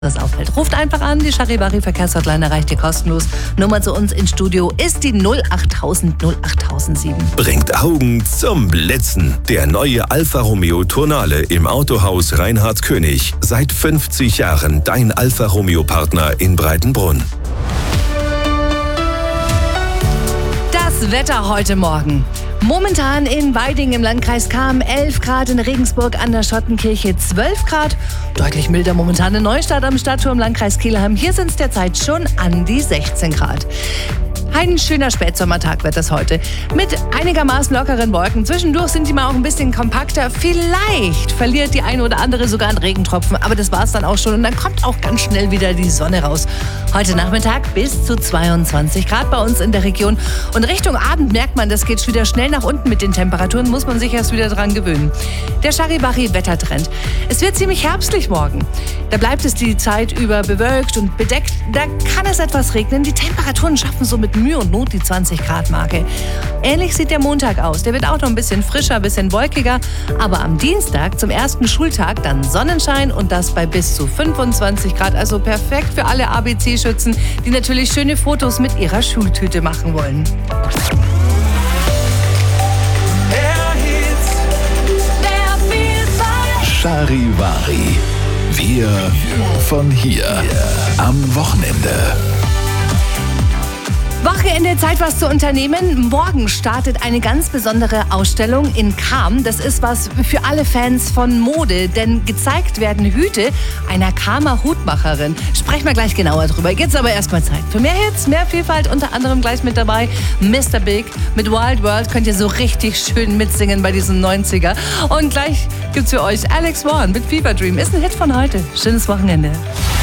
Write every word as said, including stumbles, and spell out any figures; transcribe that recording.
das auffällt. Ruft einfach an, die Charivari Verkehrshotline erreicht ihr kostenlos. Nummer zu uns ins Studio ist die null achttausend null achttausendsieben. Bringt Augen zum Blitzen. Der neue Alfa Romeo Tonale im Autohaus Reinhard König. Seit fünfzig Jahren dein Alfa Romeo Partner in Breitenbrunn. Das Wetter heute Morgen. Momentan in Weiding im Landkreis Cham elf Grad, in Regensburg an der Schottenkirche zwölf Grad. Deutlich milder momentan in Neustadt am Stadtturm, Landkreis Kelheim. Hier sind es derzeit schon an die sechzehn Grad. Ein schöner Spätsommertag wird das heute. Mit einigermaßen lockeren Wolken. Zwischendurch sind die mal auch ein bisschen kompakter. Vielleicht verliert die eine oder andere sogar einen Regentropfen. Aber das war es dann auch schon. Und dann kommt auch ganz schnell wieder die Sonne raus. Heute Nachmittag bis zu zweiundzwanzig Grad bei uns in der Region. Und Richtung Abend merkt man, das geht wieder schnell nach unten mit den Temperaturen. Muss man sich erst wieder dran gewöhnen. Der Charivari-Wettertrend. Es wird ziemlich herbstlich morgen. Da bleibt es die Zeit über bewölkt und bedeckt. Da kann es etwas regnen. Die Temperaturen schaffen so mit Mühe und Not die zwanzig Grad Marke. Ähnlich sieht der Montag aus. Der wird auch noch ein bisschen frischer, ein bisschen wolkiger. Aber am Dienstag, zum ersten Schultag, dann Sonnenschein und das bei bis zu fünfundzwanzig Grad. Also perfekt für alle A B C-Schützen, die natürlich schöne Fotos mit ihrer Schultüte machen wollen. Charivari. Wir von hier. Am Wochenende. Wochenende, Zeit was zu unternehmen. Morgen startet eine ganz besondere Ausstellung in Cham. Das ist was für alle Fans von Mode, denn gezeigt werden Hüte einer Chamer Hutmacherin. Sprechen wir gleich genauer drüber. Jetzt aber erstmal Zeit für mehr Hits, mehr Vielfalt, unter anderem gleich mit dabei Mister Big mit Wild World. Könnt ihr so richtig schön mitsingen bei diesen neunziger. Und gleich gibt's für euch Alex Warren mit Fever Dream. Ist ein Hit von heute. Schönes Wochenende.